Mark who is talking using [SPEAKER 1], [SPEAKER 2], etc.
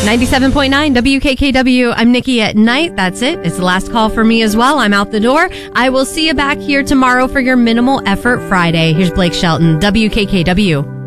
[SPEAKER 1] 97.9 WKKW. I'm Nikki at night. That's it. It's the last call for me as well. I'm out the door. I will see you back here tomorrow for your Minimal Effort Friday. Here's Blake Shelton, WKKW.